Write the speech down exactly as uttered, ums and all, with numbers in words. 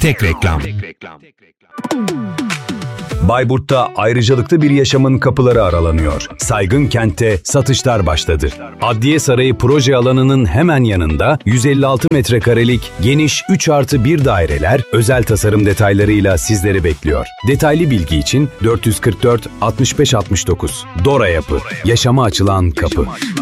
Tek reklam. Bayburt'ta ayrıcalıklı bir yaşamın kapıları aralanıyor. Saygın Kent'te satışlar başladı. Adliye Sarayı proje alanının hemen yanında yüz elli altı metrekarelik geniş üç artı bir daireler özel tasarım detaylarıyla sizleri bekliyor. Detaylı bilgi için dört yüz kırk dört altmış beş altmış dokuz. Dora Yapı. Yaşama açılan kapı.